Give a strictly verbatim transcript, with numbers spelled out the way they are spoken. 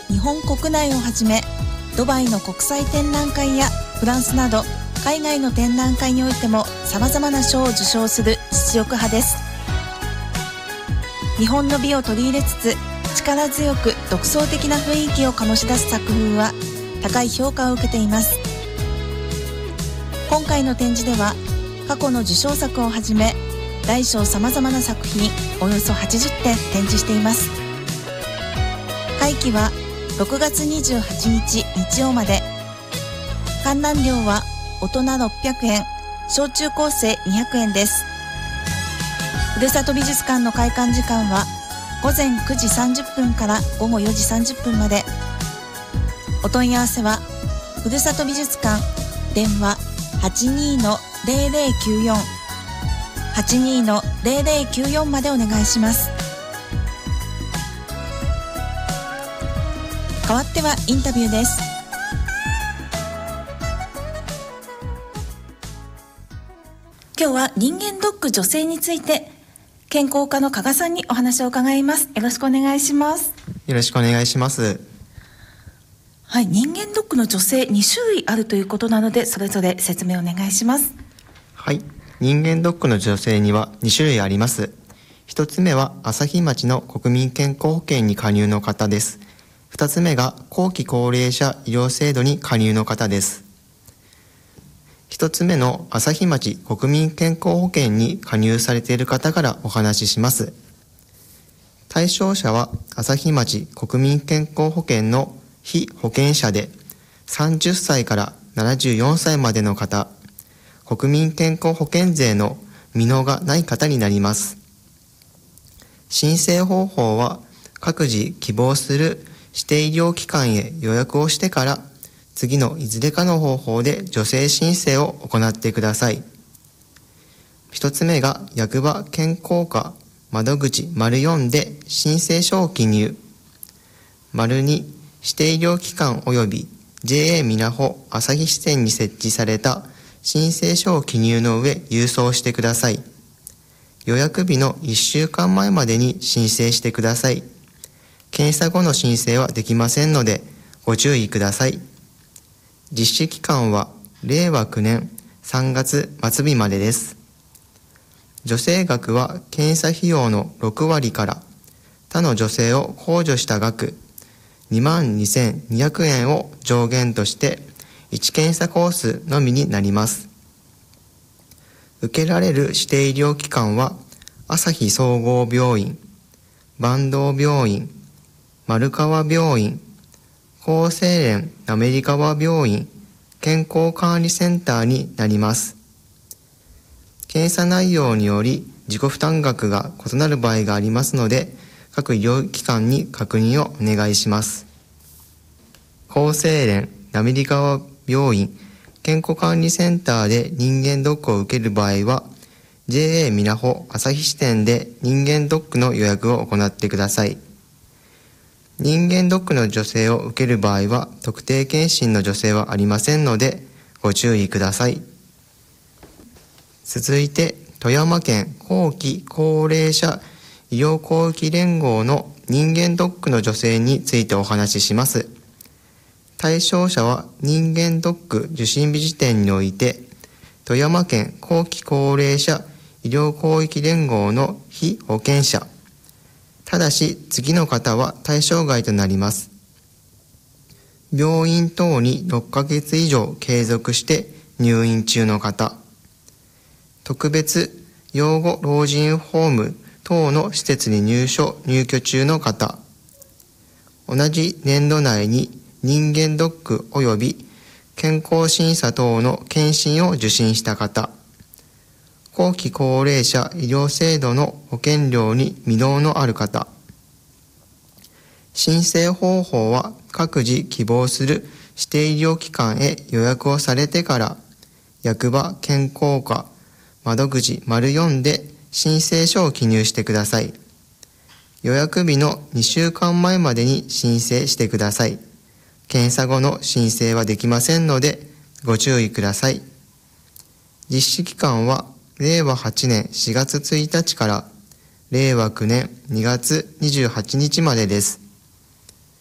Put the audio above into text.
日本国内をはじめドバイの国際展覧会やフランスなど海外の展覧会においても様々な賞を受賞する実力派です。日本の美を取り入れつつ力強く独創的な雰囲気を醸し出す作風は高い評価を受けています。今回の展示では過去の受賞作をはじめ大小様々な作品およそはちじゅってん展示しています。会期はろくがつにじゅうはちにち日曜まで。観覧料は大人ろっぴゃくえん、小中高生にひゃくえんです。ふるさと美術館の開館時間はごぜんくじさんじゅっぷんからごごよじさんじゅっぷんまで。お問い合わせはふるさと美術館電話 はちにーのぜろぜろきゅうよん はちにーのぜろぜろきゅうよん までお願いします。代わってはインタビューです。今日は人間ドック女性について健康科の加賀さんにお話を伺います。よろしくお願いします。 よろしくお願いします。 はい、人間ドックの女性にしゅるいあるということなのでそれぞれ説明お願いします。 はい、人間ドックの女性にはにしゅるいあります。一つ目は朝日町の国民健康保険に加入の方です。二つ目が後期高齢者医療制度に加入の方です。一つ目の朝日町国民健康保険に加入されている方からお話しします。対象者は朝日町国民健康保険の被保険者でさんじゅっさいからななじゅうよんさいまでの方、国民健康保険税の未納がない方になります。申請方法は各自希望する指定医療機関へ予約をしてから次のいずれかの方法で助成申請を行ってください。一つ目が役場健康課窓口 よん で申請書を記入。に指定医療機関及び ジェーエー みなほ朝日支店に設置された申請書を記入の上郵送してください。予約日のいっしゅうかんまえまでに申請してください。検査後の申請はできませんのでご注意ください。実施期間はれいわきゅうねんさんがつ末日までです。助成額は検査費用のろくわりから他の助成を控除した額にまんにせんにひゃくえんを上限としていち検査コースのみになります。受けられる指定医療機関は朝日総合病院、坂東病院、丸川病院、厚生連滑川病院健康管理センターになります。検査内容により自己負担額が異なる場合がありますので各医療機関に確認をお願いします。厚生連滑川病院健康管理センターで人間ドックを受ける場合は ジェーエー みなほ朝日支店で人間ドックの予約を行ってください。人間ドックの助成を受ける場合は特定健診の助成はありませんのでご注意ください。続いて富山県後期高齢者医療広域連合の人間ドックの助成についてお話しします。対象者は人間ドック受診日時点において富山県後期高齢者医療広域連合の被保険者。ただし次の方は対象外となります。病院等にろっかげつ以上継続して入院中の方。特別養護老人ホーム等の施設に入所入居中の方。同じ年度内に人間ドック及び健康審査等の検診を受診した方。後期高齢者医療制度の保険料に未納のある方。申請方法は各自希望する指定医療機関へ予約をされてから役場健康課窓口 よん で申請書を記入してください。予約日のにしゅうかんまえまでに申請してください。検査後の申請はできませんのでご注意ください。実施期間はれいわはちねんしがつついたちかられいわきゅうねんにがつにじゅうはちにちまでです。